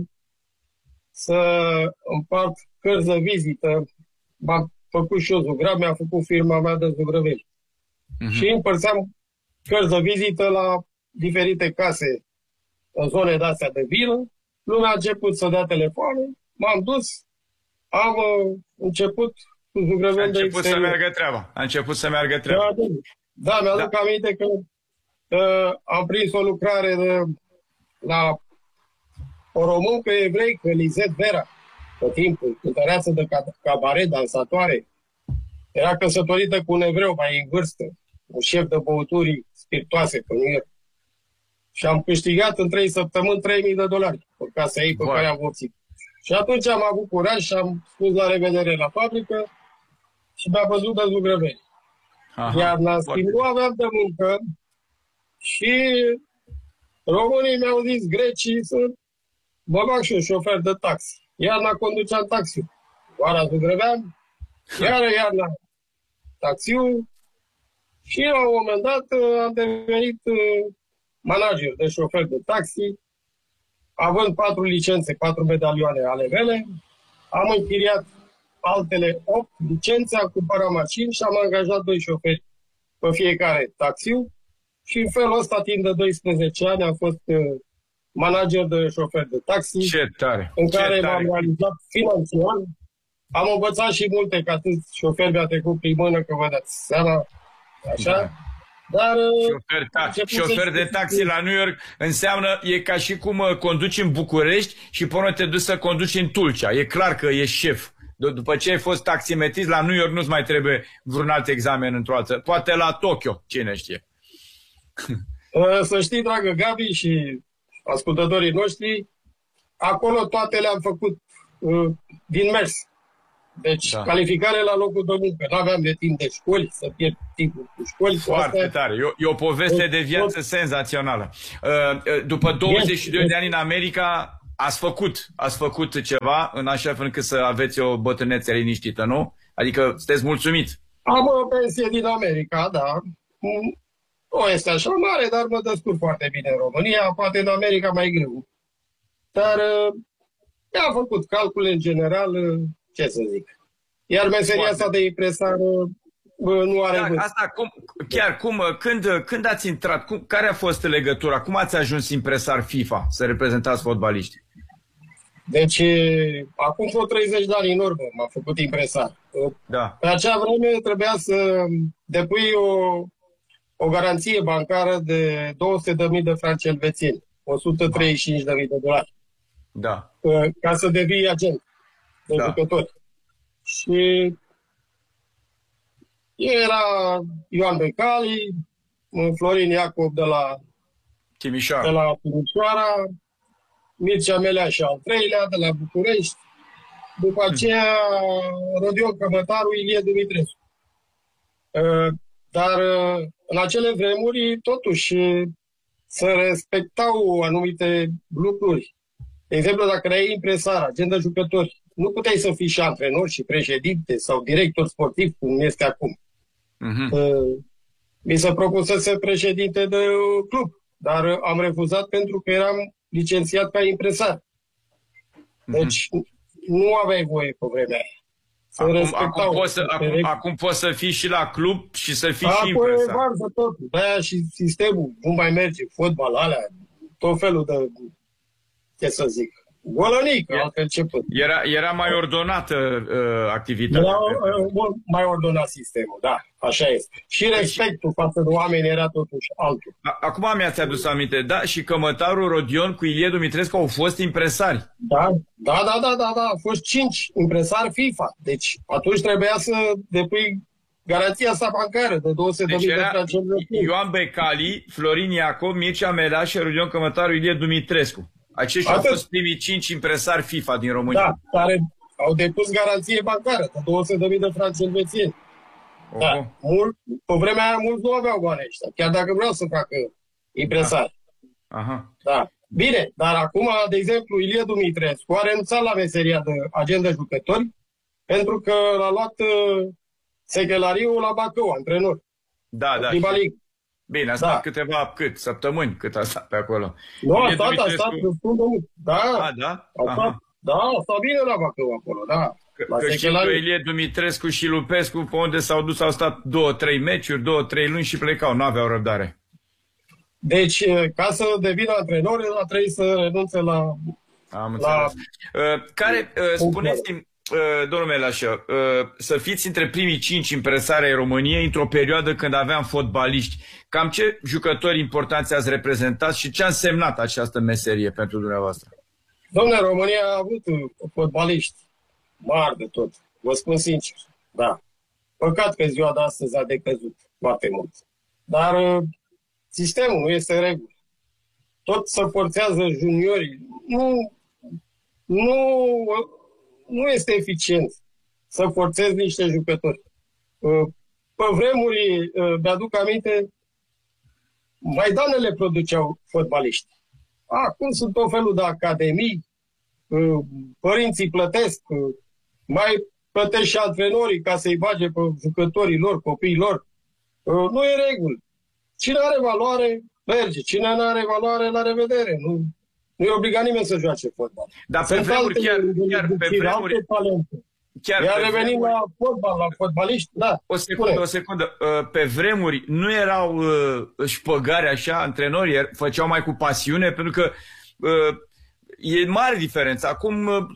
să împart cărți de vizită. M-am făcut și eu zugrav, mi-a făcut firma mea de zugrăveli. Uh-huh. Și împărțeam cărți de vizită la diferite case în zone de-astea de vilă. Lumea a început să dea telefoane, m-am dus, am uh, început cu zugrăveli de exterior. A început să meargă treaba. A început să meargă treaba. Da, da mi-aduc da. aminte că uh, am prins o lucrare de, la o româncă evreică, Lizet Vera, pe timpul, cântăreață de cabaret, dansatoare. Era căsătorită cu un evreu mai în vârstă, un șef de băuturi spiritoase pe New York. Și am câștigat în trei săptămâni trei mii de dolari pe casa ei pe Bun. care am vopsit. Și atunci am avut curaj și am spus la revedere la fabrică și mi-a văzut de zugrăveli. Iar la schimb nu aveam de muncă și românii mi-au zis, grecii, să mă fac și un șofer de taxi. Iarna conduceam taxiul. Vara zugrăveam, iară iarna taxiul și la un moment dat am devenit manager de șofer de taxi, având patru licențe, patru medalioane ale mele, am închiriat altele opt licențe, am cumpărat mașini și am angajat doi șoferi pe fiecare taxiu și în felul ăsta, timp de doisprezece ani, am fost manager de șofer de taxi. Ce tare! În Ce care tare. m-am realizat financiar. Am învățat și multe, că atât șofer mi-a trecut prin mână, că vă dați seama, așa. Da. Dar, șofer, ta, șofer de taxi la New York înseamnă, e ca și cum conduci în București și până te duci să conduci în Tulcea. E clar că e șef. După ce ai fost taximetrist la New York, nu-ți mai trebuie vreun alt examen într-o altă. Poate la Tokyo, cine știe. Să știi, dragă Gabi și ascultătorii noștri, acolo toate le-am făcut uh, din mers. Deci, da. Calificare la locul de muncă. N-aveam de timp de școli, să pierd timpul cu școli. Foarte asta... tare. E o, e o poveste de viață senzațională. Uh, după douăzeci și doi de ani în America, ați făcut, ați făcut ceva în așa fel încât să aveți o bătrânețe liniștită, nu? Adică sunteți mulțumit. Am o pensie din America, da. Nu este așa mare, dar mă descurc foarte bine în România, poate în America mai greu. Dar mi-a făcut calcule în general, ce să zic. Iar meseria Poate. asta de impresar nu are da, asta, cum, chiar cum, când, când ați intrat, cum, care a fost legătura? Cum ați ajuns impresar FIFA să reprezentați fotbaliști? Deci, acum vreo treizeci de ani în urmă m-am făcut impresar. Da. Pe acea vreme trebuia să depui o, o garanție bancară de două sute de mii de franci elvețieni, o sută treizeci și cinci de mii de dolari. Da. Ca să devii agent de da. jucători. Și era Ioan Becali, Florin Iacob de la Timișoara, de la Timișoara, Mircea Meleaș al treilea de la București, după aceea Rodion Cămătaru, Ilie Dumitrescu. Dar în acele vremuri, totuși, se respectau anumite lucruri. De exemplu, dacă erai impresar, agent de jucători, nu puteai să fii și antrenor și președinte sau director sportiv, cum este acum. Uh-huh. Mi se propusese președinte de club, dar am refuzat pentru că eram licențiat ca impresar. Deci uh-huh. nu aveai voie pe vremea aia. Acum, acum, poți să, acum, acum poți să fii și la club și să fii acum și impresar. Acum totul. De-aia și sistemul nu mai merge, fotbal, alea, tot felul de, ce să zic, golănică, altfel început. Era, era mai ordonată uh, activitatea. Era uh, mai ordonat sistemul, da, așa este. Și respectul față de oameni era totuși altul. Acum mi-ați adus aminte, da, și Cămătaru, Rodion cu Ilie Dumitrescu au fost impresari. Da, da, da, da, da, da, au fost cinci impresari FIFA. Deci atunci trebuia să depui garanția asta bancară de două sute de mii de franci. Ioan Becali, Florin Iacob, Mircea Meleaș și Rodion Cămătaru, Ilie Dumitrescu. Aceștia au fost primii cinci impresari FIFA din România. Da, care au depus garanție bancară de două sute de mii de franci elvețieni. Da, mult, pe vremea aia mulți nu aveau bani ăștia, chiar dacă vreau să facă impresari. Aha. Da. Bine, dar acum, de exemplu, Ilie Dumitrescu a renunțat la meseria de agent de jucători pentru că l-a luat uh, sechelariul la Bacău, antrenor. Da, da. Bine, a stat da. câteva, cât, săptămâni cât a stat pe acolo. Nu, a stat, a stat destul de mult. Da, a, da? A stat, da, a stat bine la Bacău acolo, da. Că, că știu că Ilie Dumitrescu și Lupescu, pe unde s-au dus, au stat două, trei meciuri, două, trei luni și plecau, nu aveau răbdare. Deci, ca să devină antrenor, a trebuit să renunțe la... Am înțeles. La... Uh, care, uh, spuneți-mi, Uh, domnul Meleașă, uh, să fiți între primii cinci impresari ai României într-o perioadă când aveam fotbaliști. Cam ce jucători importanți ați reprezentat și ce a însemnat această meserie pentru dumneavoastră? Domnule, România a avut fotbaliști mari de tot. Vă spun sincer, da. Păcat că ziua de astăzi a decăzut foarte mult. Dar uh, sistemul nu este în regulă. Tot se forțează juniorii. Nu... Nu... Nu este eficient să forțezi niște jucători. Pe vremuri, mi-aduc aminte, Maidanele produceau fotbaliști. Acum sunt tot felul de academii, părinții plătesc, mai plătesc și antrenorii ca să-i bage pe jucătorii lor, copiii lor. Nu e regulă. Cine are valoare, merge. Cine nu are valoare, la revedere. Nu... Nu e obligat nimeni să joace fotbal. Dar pe vremuri, chiar, chiar pe vremuri... Chiar Iar revenim vremuri... la fotbal, la fotbaliști, da. O secundă, spune. o secundă. Pe vremuri nu erau șpăgari așa, antrenorii, făceau mai cu pasiune, pentru că e mare diferență. Acum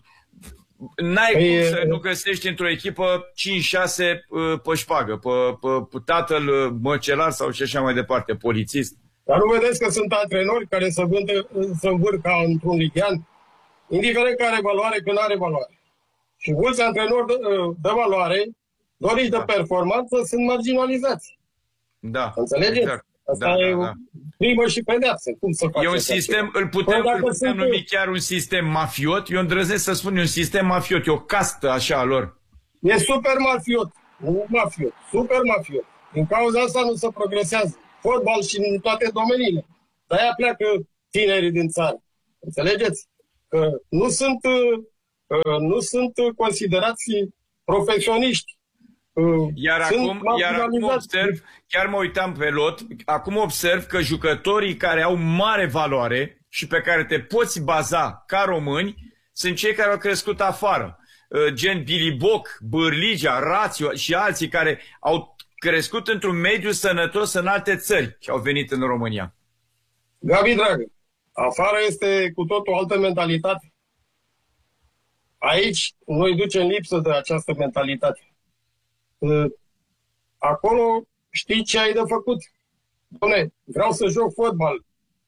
n-ai păi, cum să nu găsești într-o echipă cinci șase pe șpagă, pe, pe, pe tatăl măcelar sau și așa mai departe, polițist. Dar nu vedeți că sunt antrenori care se, vântă, se învârcă într-un lighean, indiferent că are valoare, că nu are valoare. Și mulți antrenori de, de valoare, doriți da. de performanță, sunt marginalizați. Da. Înțelegeți? Exact. Asta da, e da, da. primă și pedeapsă. Cum să e un sistem, îl putem, îl putem numi chiar un sistem mafiot? Eu îndrăznesc să spun, e un sistem mafiot, e o castă așa a lor. E super mafiot. Nu mafiot, super mafiot. Din cauza asta nu se progresează. Fotbal și în toate domeniile. De-aia pleacă tinerii din țară. Înțelegeți? Că nu sunt, nu sunt considerați profesioniști. Iar acum, iar acum observ, chiar mă uitam pe lot, acum observ că jucătorii care au mare valoare și pe care te poți baza ca români sunt cei care au crescut afară. Gen Billy Boc, Bârligea, Rațiu și alții care au crescut într-un mediu sănătos în alte țări și au venit în România. Gabi, dragă, afară este cu totul o altă mentalitate. Aici noi ducem lipsă de această mentalitate. Acolo știi ce ai de făcut. Doamne, vreau să joc fotbal.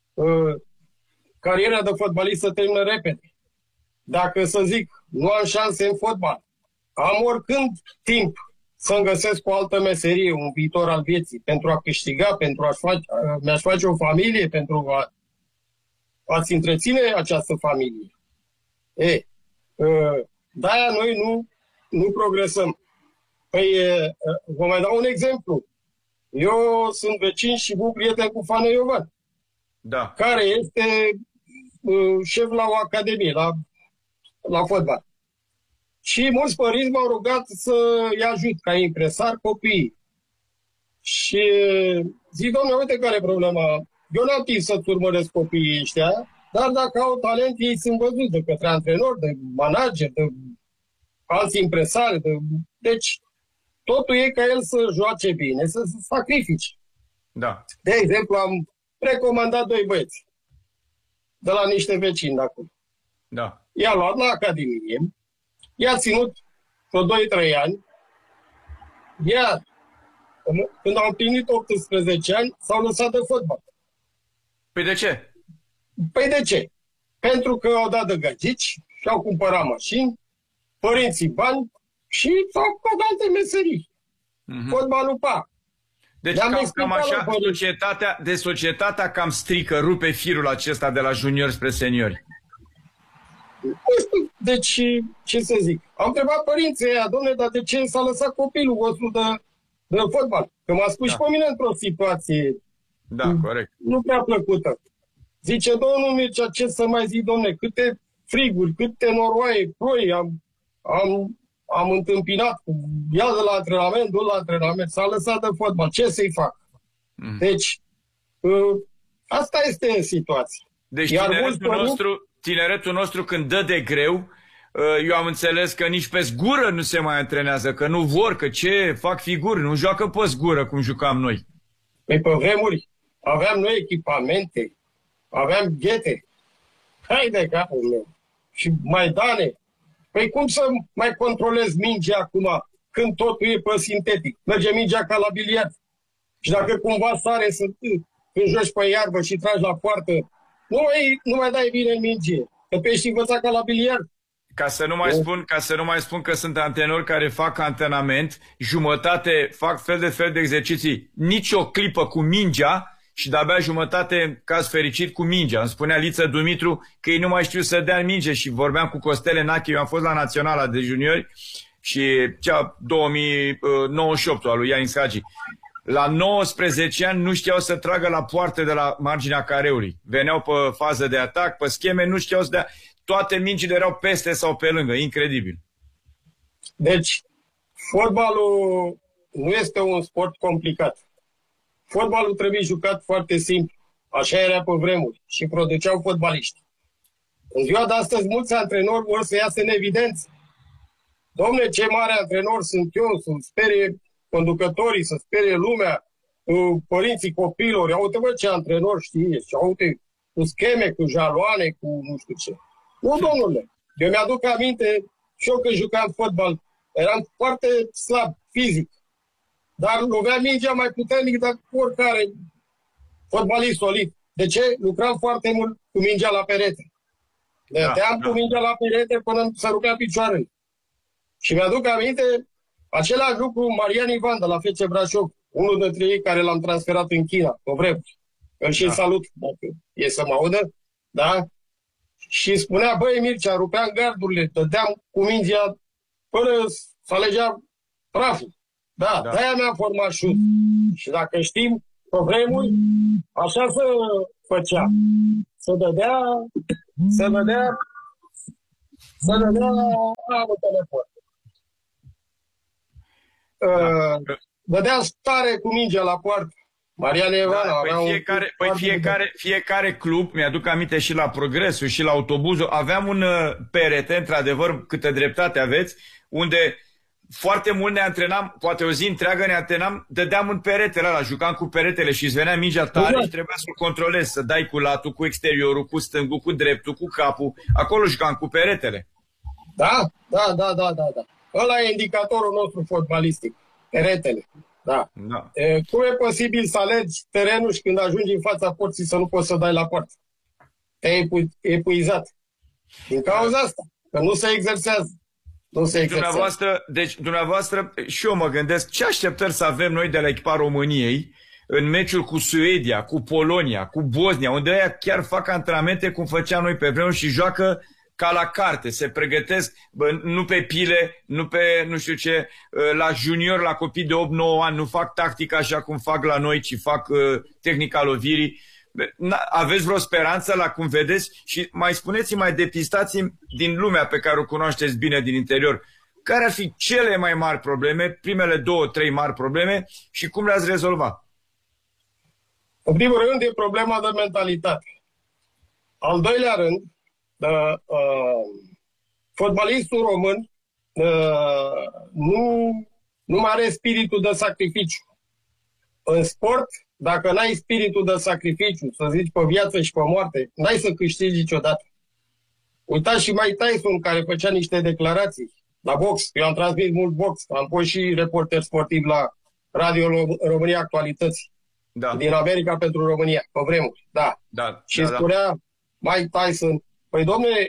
Cariera de fotbalist să termină repede. Dacă să zic, nu am șanse în fotbal, am oricând timp să-mi găsesc o altă meserie, un viitor al vieții, pentru a câștiga, pentru a-și face, mi-aș face o familie, pentru a, a-ți întreține această familie. E, de-aia noi nu, nu progresăm. Păi, vă mai dau un exemplu. Eu sunt vecin și bun prieten cu Fană Iovan, da. care este uh, șef la o academie, la, la fotbal. Și mulți părinți m-au rugat să-i ajut ca impresar copiii. Și zic, domnule, uite care e problema. Eu n-am timp să-ți urmăresc copiii ăștia, dar dacă au talent, ei sunt văzuți de către antrenori, de manager, de alți impresari. De... Deci, totul e ca el să joace bine, să se sacrifice. Da. De exemplu, am recomandat doi băieți de la niște vecini de acolo. Da. I-a luat la academie, i-a ținut vreo doi trei ani, iar când au împlinit optsprezece ani, s-au lăsat de fotbal. Păi de ce? Păi de ce? Pentru că au dat de gagici și au cumpărat mașini, părinții bani și s-au făcut alte meserii. Mm-hmm. Fotbalul pa. Deci cam, cam așa, societatea, de societatea cam strică, rupe firul acesta de la juniori spre seniori. Nu știu, deci, ce să zic, am întrebat părinții ăia, dom'le, dar de ce s-a lăsat copilul vostru de, de fotbal? Că m-a spus da. și pe mine într-o situație da, corect. nu prea plăcută. Zice, domnul Mircea, ce să mai zic, dom'le, câte friguri, câte noroaie, ploi am, am, am întâmpinat, ia de la antrenament, du la antrenament, s-a lăsat de fotbal, ce să-i fac? Mm. Deci, uh, asta este situația. Deci Iar tineretul nostru... Tineretul nostru când dă de greu, eu am înțeles că nici pe zgură nu se mai antrenează, că nu vor, că ce fac figuri, nu joacă pe zgură cum jucam noi. Păi pe vremuri aveam noi echipamente, aveam ghete, hai de capul meu, și maidane. Păi cum să mai controlez mingea acum când totul e pe sintetic? Merge mingea ca la biliard. Și dacă cumva sare să, când joci pe iarbă și tragi la poartă, Nu mai, nu mai dai bine în minge, că pe ești învățat ca la biliard. Ca să nu mai spun, ca să nu mai spun că sunt antrenori care fac antrenament, jumătate fac fel de fel de exerciții, nici o clipă cu mingea și de-abia jumătate, caz fericit, cu mingea. Îmi spunea Liță Dumitru că ei nu mai știu să dea în minge și vorbeam cu Costele Nache, eu am fost la Naționala de juniori și cea două mii nouăzeci și opt a lui Iain Hagi. La nouăsprezece ani nu știau să tragă la poartă de la marginea careului. Veneau pe fază de atac, pe scheme, nu știau să dea. Toate mingile erau peste sau pe lângă. Incredibil. Deci, fotbalul nu este un sport complicat. Fotbalul trebuie jucat foarte simplu. Așa era pe vremuri. Și produceau fotbaliști. În ziua de astăzi, mulți antrenori vor să iasă în evidență. Dom'le, ce mare antrenor sunt eu, să sperie conducătorii, să sperie lumea, părinții copiilor, ia uite, bă, ce antrenor știe, și uite, cu scheme, cu jaloane, cu nu știu ce. Nu, domnule, eu mi-aduc aminte, și eu când jucam fotbal, eram foarte slab, fizic, dar loveam mingea mai puternic decât oricare fotbalist solid. De ce? Lucram foarte mult cu mingea la perete. Dăteam da, da. cu mingea la perete până să rupea picioarele. Și mi-aduc aminte același lucru Marian Ivan de la F C Brașov, unul dintre ei care l-am transferat în China, o vreme. Îl și da. salut, dacă e să mă audă, da? Și spunea, băi Mircea, rupeam gardurile, dădeam cu mingea până să alegea praful. Da, da. De-aia mi-am format șut. Și dacă știm problemul, așa se făcea. Să dădea, să dădea, să dădea am telefon. Da. Uh, dădea stare cu mingea la poartă. Marian Evan, da, păi fiecare, păi fiecare, fiecare club, mi-aduc aminte și la Progresul și la Autobuzul, aveam un perete, într-adevăr, câtă dreptate aveți, unde foarte mult ne antrenam, poate o zi întreagă ne antrenam, dădeam în peretele ăla, jucam cu peretele și îți venea mingea tare exact. Și trebuia să-l controlezi, să dai cu latul, cu exteriorul, cu stângul, cu dreptul, cu capul, acolo jucam cu peretele. Da, da, da, da, da, da. Ăla e indicatorul nostru fotbalistic, peretele. Da. Da. E, cum e posibil să alegi terenul și când ajungi în fața porții să nu poți să dai la poartă? Te-ai epuizat. Din cauza asta, că nu se exersează. Nu se exersează. Dumneavoastră, deci, dumneavoastră, și eu mă gândesc, ce așteptări să avem noi de la echipa României în meciul cu Suedia, cu Polonia, cu Bosnia, unde ăia chiar fac antrenamente cum făceam noi pe vremuri și joacă ca la carte, se pregătesc, bă, nu pe pile, nu pe nu știu ce, la junior, la copii de opt nouă ani, nu fac tactica așa cum fac la noi, ci fac uh, tehnica lovirii. Aveți vreo speranță la cum vedeți? Și mai spuneți-mi, mai depistați-mi din lumea pe care o cunoașteți bine din interior, care ar fi cele mai mari probleme, primele două, trei mari probleme și cum le-ați rezolva? În primul rând e problema de mentalitate. Al doilea rând, Uh, uh, fotbalistul român uh, nu, nu mai are spiritul de sacrificiu. În sport, dacă n-ai spiritul de sacrificiu, să zici pe viață și pe moarte, n-ai să câștigi niciodată. Uitați și Mike Tyson, care făcea niște declarații la box. Eu am transmis mult box, am fost și reporter sportiv la Radio România Actualități, da. Din America pentru România, pe vremuri. Da. Da, și da, spunea da. Mike Tyson, păi, domne,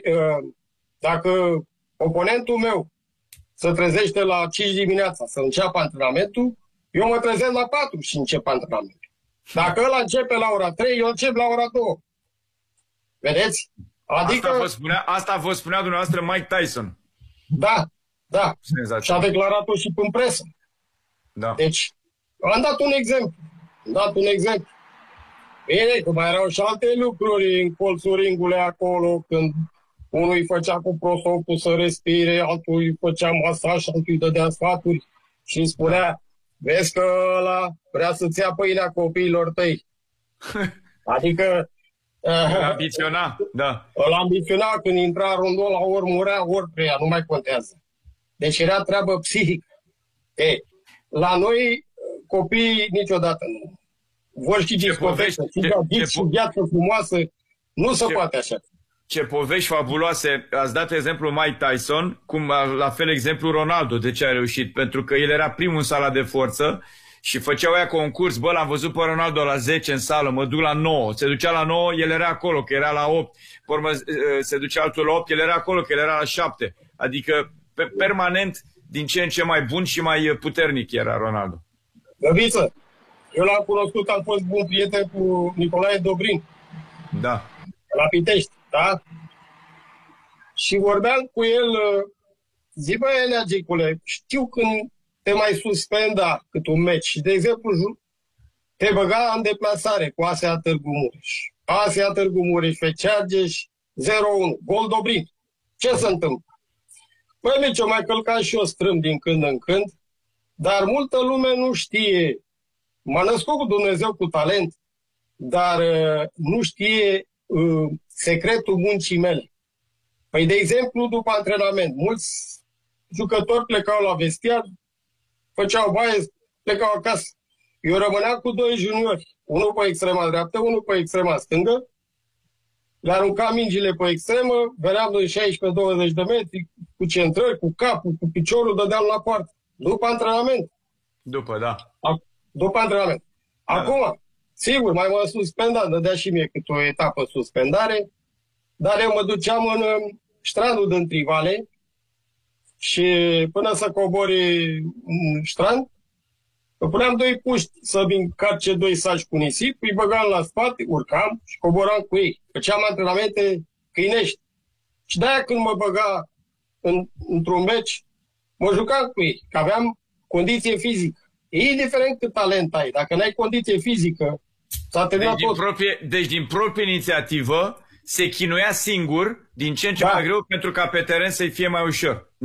dacă oponentul meu se trezește la cinci dimineața să înceapă antrenamentul, eu mă trezesc la patru și încep antrenamentul. Dacă ăla începe la ora trei, eu încep la ora două. Vedeți? Adică... Asta vă spunea, asta vă spunea dumneavoastră Mike Tyson. Da, da. Și a declarat-o și în presă. Da. Deci, am dat un exemplu. Am dat un exemplu. Bine, că mai erau și alte lucruri în colțul ringului acolo, când unul îi făcea cu prosopul să respire, altul îi făcea masaj, altul îi dădea sfaturi și îi spunea, vezi că ăla vrea să-ți ia pâinea copiilor tăi. Adică... Îl ambiționa, da. Îl ambiționa când intra rondul la ori murea, ori preia, nu mai contează. Deci era treabă psihică. E, la noi, copiii niciodată nu. Vor și discotecă, și și viață frumoasă, nu se ce, poate așa. Ce povești fabuloase. Ați dat exemplu Mike Tyson, cum la fel exemplu Ronaldo, de ce a reușit? Pentru că el era primul în sala de forță și făceau aia concurs. Bă, l-am văzut pe Ronaldo la zece în sală, mă duc la nouă. Se ducea la nouă, el era acolo, că era la opt. Pe urmă se ducea altul la opt, el era acolo, că el era la șapte. Adică pe, permanent, din ce în ce mai bun și mai puternic era Ronaldo. Găviță! Eu l-am cunoscut, am fost bun prieten cu Nicolae Dobrin. Da. La Pitești, da? Și vorbeam cu el, zi bă, Elea Gicule, știu când te mai suspenda cât un meci și, de exemplu, te băga în deplasare cu A S A Târgu Mureș. A S A Târgu Mureș, Feceargeș, zero unu, gol Dobrin. Ce se întâmplă? Păi, nici eu mai călcat și eu strâmb din când în când, dar multă lume nu știe. M-a născut cu Dumnezeu cu talent, dar uh, nu știe uh, secretul muncii mele. Păi, de exemplu, după antrenament, mulți jucători plecau la vestiar, făceau baie, plecau acasă. Eu rămâneam cu doi juniori, unul pe extrema dreaptă, unul pe extrema stângă, le aruncam mingile pe extremă, veneam de șaisprezece douăzeci de metri, cu centrări, cu capul, cu piciorul, dădeam la poartă. După antrenament. După, da. După antrenament. Acum, da. Sigur, mai mă suspendat, dădea și mie cât o etapă suspendare, dar eu mă duceam în strandul din Trivale, Și până să cobori în strand, puneam doi puști să-mi încarce doi saci cu nisip, îi băgam la spate, urcam și coboram cu ei. Făceam antrenamente câinești. Și de-aia când mă băga în, într-un meci, mă jucam cu ei, că aveam condiție fizică. E indiferent cât talent ai, dacă n-ai condiție fizică, s-a terminat deci, din proprie, deci din proprie inițiativă se chinuia singur, din ce în ce da. mai greu, pentru ca pe teren să-i fie mai ușor.